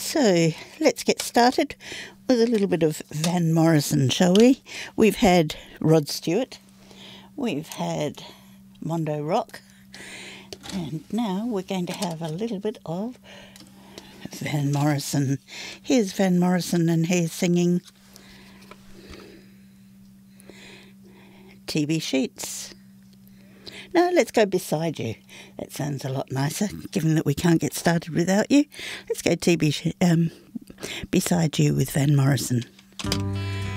So let's get started with a little bit of Van Morrison, shall we? We've had Rod Stewart, we've had Mondo Rock, and now we're going to have a little bit of Van Morrison. Here's Van Morrison and he's singing TB Sheets. No, let's go Beside You. That sounds a lot nicer, given that we can't get started without you. Let's go Beside You with Van Morrison.